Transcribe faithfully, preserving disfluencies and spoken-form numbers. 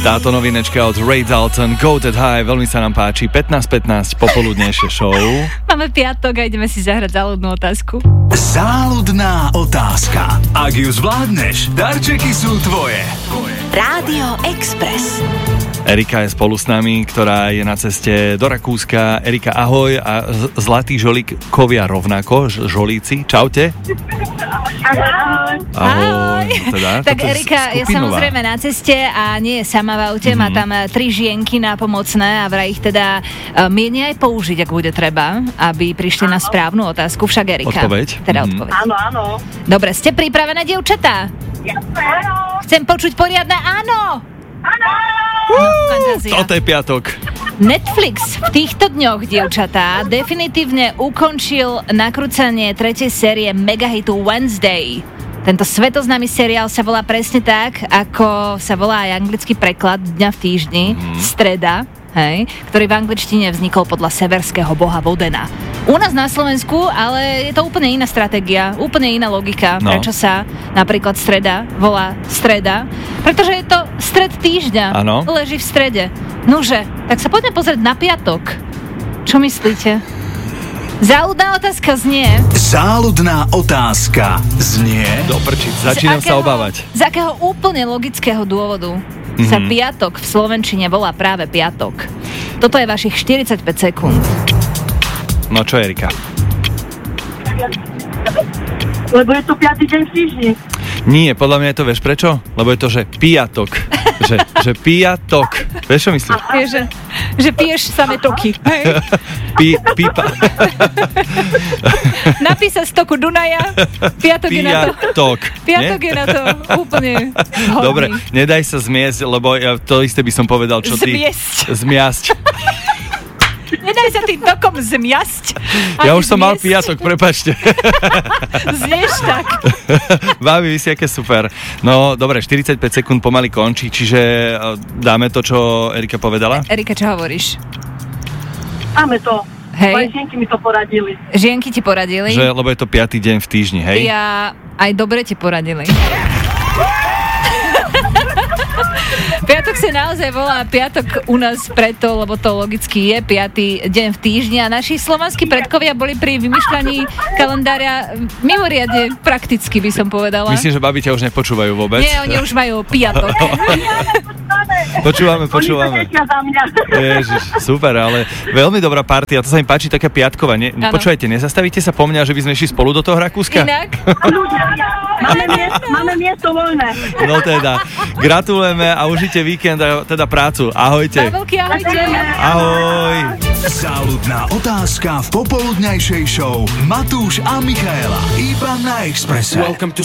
Táto novinečka od Ray Dalton, Go That High, veľmi sa nám páči. pätnásť pätnásť popoludnejšie show. Máme piatok a ideme si zahrať záľudnú otázku. Záľudná otázka. Ak ju zvládneš, darčeky sú tvoje. Rádio Express. Erika je spolu s nami, ktorá je na ceste do Rakúska. Erika, ahoj, a z- zlatý žolík kovia rovnako, ž- žolíci. Čaute. Ahoj. Ahoj. Teda, Tak Erika je samozrejme na ceste a nie je sama v aute, mm-hmm. má tam tri žienky nápomocné a vraj ich teda uh, mieni aj použiť, ak bude treba, aby prišli áno. na správnu otázku. Však Erika. Odpoveď. Teda mm-hmm. odpoveď. Áno, áno. Dobre, ste pripravené, dievčatá? Áno. Chcem počuť poriadne áno. Áno. No, toto je piatok. Netflix v týchto dňoch, dievčatá, definitívne ukončil nakrúcanie tretej série megahitu Wednesday. Tento svetoznámy seriál sa volá presne tak, ako sa volá aj anglický preklad Dňa v týždni, mm. streda, hej, ktorý v angličtine vznikol podľa severského boha Vodena. U nás na Slovensku, ale je to úplne iná stratégia, úplne iná logika, no. prečo sa napríklad streda volá streda, pretože je to stred týždňa, ano. Leží v strede. Nože, tak sa poďme pozrieť na piatok. Čo myslíte? Záľudná otázka znie... Záľudná otázka znie... Doprčiť, začínam akého, sa obávať. Z akého úplne logického dôvodu mm-hmm. sa piatok v slovenčine volá práve piatok? Toto je vašich štyridsaťpäť sekúnd. No čo, Erika? Lebo je to piatý deň v týždni. Nie, podľa mňa je to, vieš prečo? Lebo je to, že piatok. že, že piatok. Vieš, čo myslíš? Je, že, že piješ samé toky. Pi, pipa. Napí sa z toku Dunaja. Piatok je na to. Piatok. Piatok je na to úplne hodný. Dobre, nedaj sa zmiesť, lebo ja to isté by som povedal, čo ty. Zmiesť. Zmiasť. Nedaj sa tým tokom zmiasť. Ja už som mal piatok, prepáčte. Znieš tak. Baví, vy si aké super. No, dobre, štyridsaťpäť sekúnd pomaly končí, čiže dáme to, čo Erika povedala? Erika, čo hovoríš? Dáme to. Hej. Moje žienky mi to poradili. Žienky ti poradili? Že, lebo je to piatý deň v týždni, hej? Ja aj dobre ti poradili. Piatok sa naozaj volá piatok u nás preto, lebo to logicky je piaty deň v týždni a naši slovanskí predkovia boli pri vymýšľaní kalendária mimoriadne prakticky, by som povedala. Myslím, že babi ťa už nepočúvajú vôbec? Nie, oni už majú piatok. Počúvame, počúvame. Ježiš, super, ale veľmi dobrá partia, to sa mi páči, taká piatková. Ne, počúvajte, nezastavíte sa po mňa, že by sme išli spolu do toho Rakúska? Inak? Máme miesto, máme miesto voľné. No teda, gratulujeme a užite víkend a teda prácu. Ahojte. Pavelky, ahojte. Ahoj. Záľudná otázka v popoludňajšej show Matúš a Michaela. Iba na Expresse. Welcome to